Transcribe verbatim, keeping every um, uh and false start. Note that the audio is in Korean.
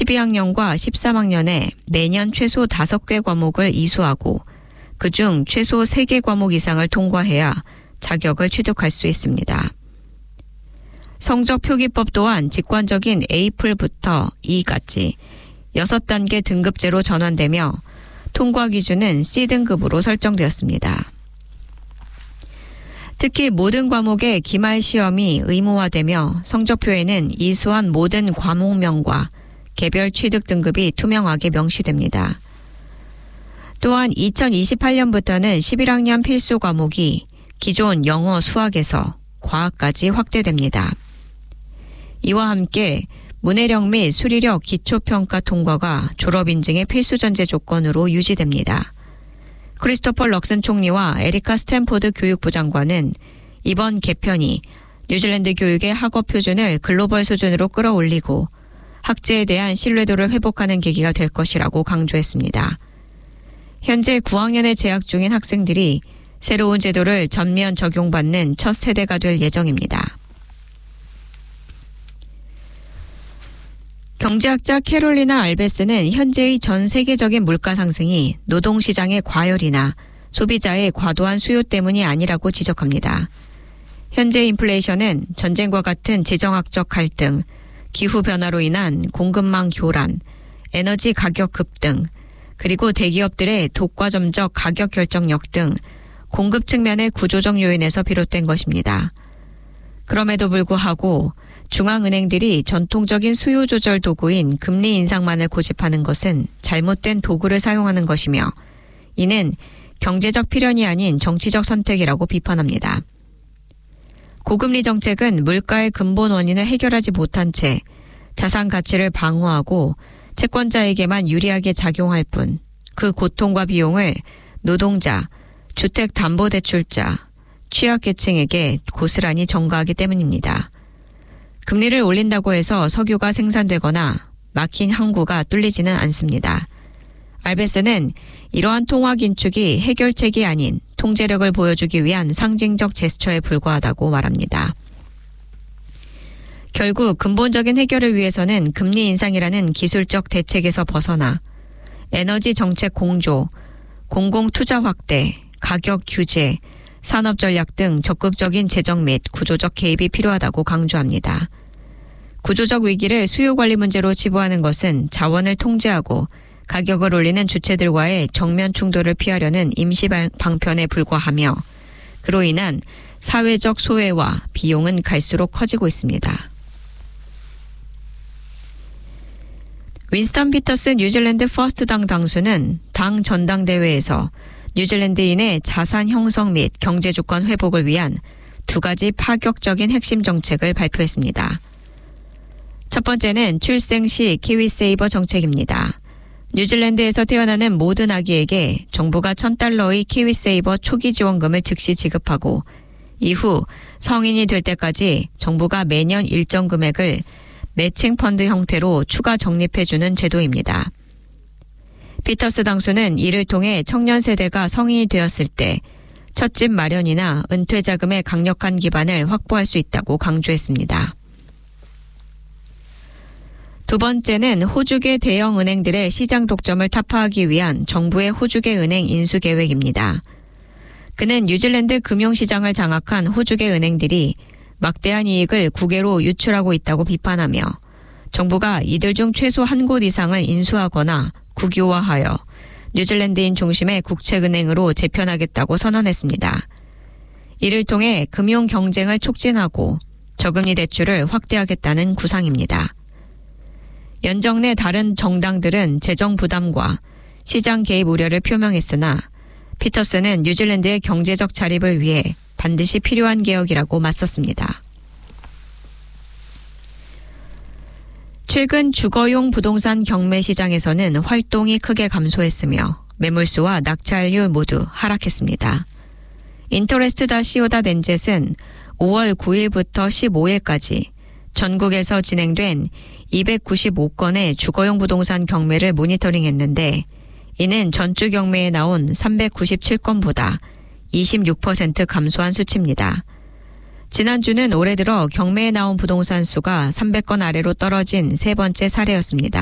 십이 학년과 십삼 학년에 매년 최소 다섯 개 과목을 이수하고 그중 최소 세 개 과목 이상을 통과해야 자격을 취득할 수 있습니다. 성적 표기법 또한 직관적인 에이플부터 E까지 여섯 단계 등급제로 전환되며 통과 기준은 씨 등급으로 설정되었습니다. 특히 모든 과목의 기말 시험이 의무화되며 성적표에는 이수한 모든 과목명과 개별 취득 등급이 투명하게 명시됩니다. 또한 이천이십팔 년부터는 십일 학년 필수 과목이 기존 영어, 수학에서 과학까지 확대됩니다. 이와 함께 문해력 및 수리력 기초평가 통과가 졸업인증의 필수 전제 조건으로 유지됩니다. 크리스토퍼 럭슨 총리와 에리카 스탠포드 교육부 장관은 이번 개편이 뉴질랜드 교육의 학업 표준을 글로벌 수준으로 끌어올리고 학제에 대한 신뢰도를 회복하는 계기가 될 것이라고 강조했습니다. 현재 구 학년에 재학 중인 학생들이 새로운 제도를 전면 적용받는 첫 세대가 될 예정입니다. 경제학자 캐롤리나 알베스는 현재의 전 세계적인 물가 상승이 노동시장의 과열이나 소비자의 과도한 수요 때문이 아니라고 지적합니다. 현재 인플레이션은 전쟁과 같은 재정학적 갈등, 기후변화로 인한 공급망 교란, 에너지 가격 급등, 그리고 대기업들의 독과점적 가격 결정력 등 공급 측면의 구조적 요인에서 비롯된 것입니다. 그럼에도 불구하고 중앙은행들이 전통적인 수요 조절 도구인 금리 인상만을 고집하는 것은 잘못된 도구를 사용하는 것이며 이는 경제적 필연이 아닌 정치적 선택이라고 비판합니다. 고금리 정책은 물가의 근본 원인을 해결하지 못한 채 자산 가치를 방어하고 채권자에게만 유리하게 작용할 뿐 그 고통과 비용을 노동자, 주택담보대출자, 취약계층에게 고스란히 전가하기 때문입니다. 금리를 올린다고 해서 석유가 생산되거나 막힌 항구가 뚫리지는 않습니다. 알베스는 이러한 통화 긴축이 해결책이 아닌 통제력을 보여주기 위한 상징적 제스처에 불과하다고 말합니다. 결국 근본적인 해결을 위해서는 금리 인상이라는 기술적 대책에서 벗어나 에너지 정책 공조, 공공투자 확대, 가격 규제, 산업 전략 등 적극적인 재정 및 구조적 개입이 필요하다고 강조합니다. 구조적 위기를 수요 관리 문제로 치부하는 것은 자원을 통제하고 가격을 올리는 주체들과의 정면 충돌을 피하려는 임시 방편에 불과하며 그로 인한 사회적 소외와 비용은 갈수록 커지고 있습니다. 윈스턴 피터스 뉴질랜드 퍼스트당 당수는 당 전당대회에서 뉴질랜드인의 자산 형성 및 경제 주권 회복을 위한 두 가지 파격적인 핵심 정책을 발표했습니다. 첫 번째는 출생 시 키위세이버 정책입니다. 뉴질랜드에서 태어나는 모든 아기에게 정부가 천 달러의 키위세이버 초기 지원금을 즉시 지급하고 이후 성인이 될 때까지 정부가 매년 일정 금액을 매칭 펀드 형태로 추가 적립해주는 제도입니다. 피터스 당수는 이를 통해 청년 세대가 성인이 되었을 때 첫집 마련이나 은퇴 자금의 강력한 기반을 확보할 수 있다고 강조했습니다. 두 번째는 호주계 대형 은행들의 시장 독점을 타파하기 위한 정부의 호주계 은행 인수 계획입니다. 그는 뉴질랜드 금융시장을 장악한 호주계 은행들이 막대한 이익을 국외로 유출하고 있다고 비판하며 정부가 이들 중 최소 한 곳 이상을 인수하거나 국유화하여 뉴질랜드인 중심의 국책은행으로 재편하겠다고 선언했습니다. 이를 통해 금융 경쟁을 촉진하고 저금리 대출을 확대하겠다는 구상입니다. 연정 내 다른 정당들은 재정 부담과 시장 개입 우려를 표명했으나 피터스는 뉴질랜드의 경제적 자립을 위해 반드시 필요한 개혁이라고 맞섰습니다. 최근 주거용 부동산 경매 시장에서는 활동이 크게 감소했으며 매물수와 낙찰률 모두 하락했습니다. 인터레스트.co.nz은 오월 구일부터 십오일까지 전국에서 진행된 이백구십오 건의 주거용 부동산 경매를 모니터링했는데 이는 전주 경매에 나온 삼백구십칠 건보다 이십육 퍼센트 감소한 수치입니다. 지난주는 올해 들어 경매에 나온 부동산 수가 삼백 건 아래로 떨어진 세 번째 사례였습니다.